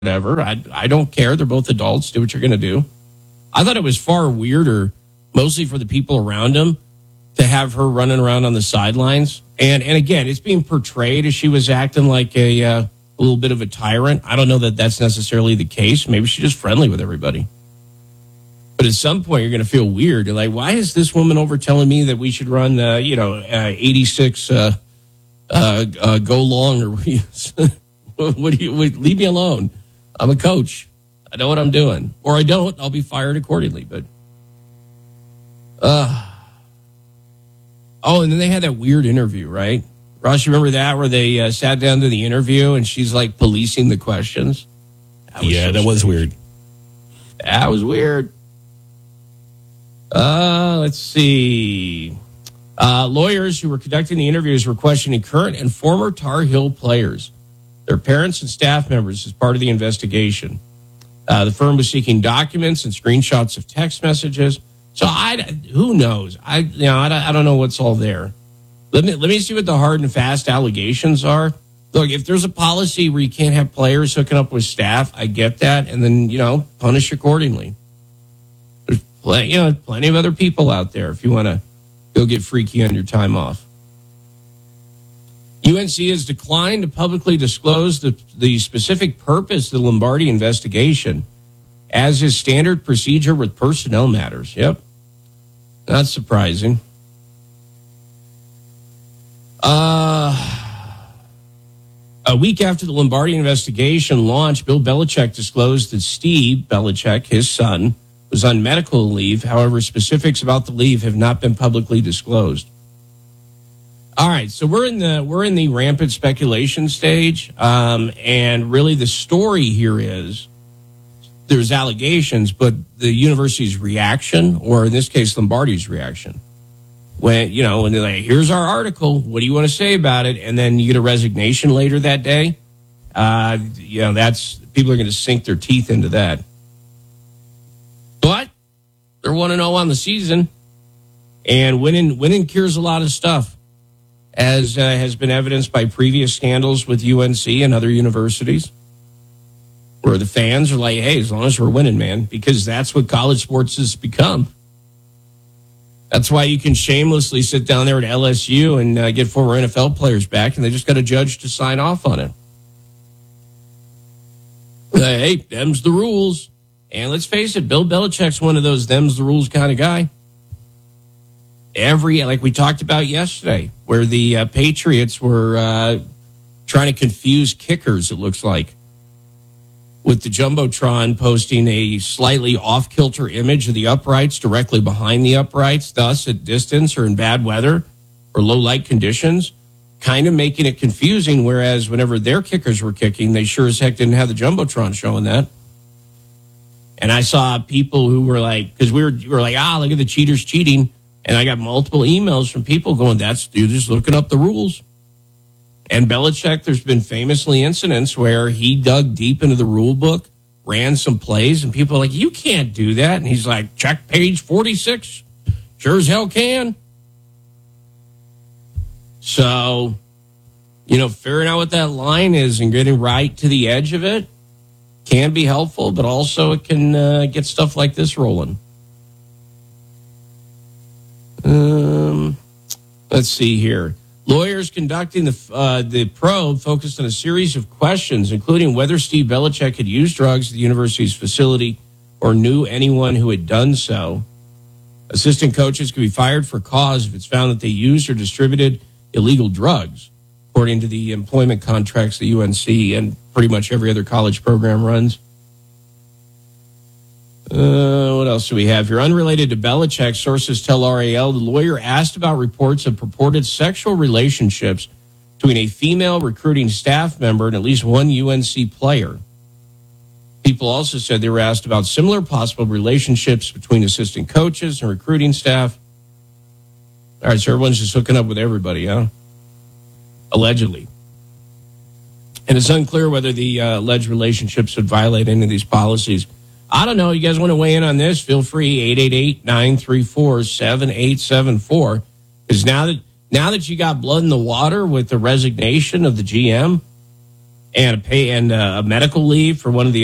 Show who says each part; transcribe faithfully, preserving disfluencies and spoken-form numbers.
Speaker 1: whatever. I, I don't care. They're both adults. Do what you're going to do. I thought it was far weirder, mostly for the people around him, to have her running around on the sidelines. And and again, it's being portrayed as she was acting like a, uh, a little bit of a tyrant. I don't know that that's necessarily the case. Maybe she's just friendly with everybody. But at some point, you're going to feel weird. You're like, why is this woman over telling me that we should run, uh, you know, uh, eighty-six uh, uh, uh, go long? Or what do you leave me alone? I'm a coach. I know what I'm doing. Or I don't. I'll be fired accordingly. But, uh, oh, and then they had that weird interview, right? Ross, you remember that where they uh, sat down to the interview and she's like policing the questions?
Speaker 2: That yeah, so that was weird.
Speaker 1: That was weird. Uh, let's see. Uh, lawyers who were conducting the interviews were questioning current and former Tar Heel players, their parents and staff members as part of the investigation. Uh, the firm was seeking documents and screenshots of text messages. So I, who knows? I, you know, I, I don't know what's all there. Let me let me see what the hard and fast allegations are. Look, if there's a policy where you can't have players hooking up with staff, I get that, and then you know punish accordingly. There's plenty, you know, plenty of other people out there if you want to go get freaky on your time off. U N C has declined to publicly disclose the, the specific purpose of the Lombardi investigation, as is standard procedure with personnel matters. Yep. Not surprising. Uh, a week after the Lombardi investigation launched, Bill Belichick disclosed that Steve Belichick, his son, was on medical leave. However, specifics about the leave have not been publicly disclosed. All right, so we're in the we're in the rampant speculation stage, um, and really the story here is there's allegations, but the university's reaction, or in this case, Lombardi's reaction, when you know when they're like, "Here's our article. What do you want to say about it?" And then you get a resignation later that day. Uh, you know, that's people are going to sink their teeth into that. But they're one and zero on the season, and winning winning cures a lot of stuff, as uh, has been evidenced by previous scandals with U N C and other universities, where the fans are like, hey, as long as we're winning, man, because that's what college sports has become. That's why you can shamelessly sit down there at L S U and uh, get former N F L players back, and they just got a judge to sign off on it. Uh, hey, them's the rules. And let's face it, Bill Belichick's one of those them's the rules kind of guy. Every, like we talked about yesterday, where the uh, Patriots were uh, trying to confuse kickers, it looks like, with the Jumbotron posting a slightly off-kilter image of the uprights directly behind the uprights, thus at distance or in bad weather or low light conditions, kind of making it confusing, whereas whenever their kickers were kicking, they sure as heck didn't have the Jumbotron showing that. And I saw people who were like, because we were, we were like, ah, look at the cheaters cheating. And I got multiple emails from people going, that's, you're just looking up the rules. And Belichick, there's been famously incidents where he dug deep into the rule book, ran some plays, and people are like, you can't do that. And he's like, check page forty-six. Sure as hell can. So, you know, figuring out what that line is and getting right to the edge of it can be helpful, but also it can uh, get stuff like this rolling. Um, let's see here. Lawyers conducting the uh, the probe focused on a series of questions, including whether Steve Belichick had used drugs at the university's facility or knew anyone who had done so. Assistant coaches could be fired for cause if it's found that they used or distributed illegal drugs, according to the employment contracts the U N C and pretty much every other college program runs. Uh, what else do we have here? Unrelated to Belichick, sources tell R A L the lawyer asked about reports of purported sexual relationships between a female recruiting staff member and at least one U N C player. People also said they were asked about similar possible relationships between assistant coaches and recruiting staff. All right, so everyone's just hooking up with everybody, huh? Allegedly. And it's unclear whether the uh, alleged relationships would violate any of these policies. I don't know. You guys want to weigh in on this? Feel free, eight eight eight, nine three four, seven eight seven four. Because now that, now that you got blood in the water with the resignation of the G M, and a pay and uh, a medical leave for one of the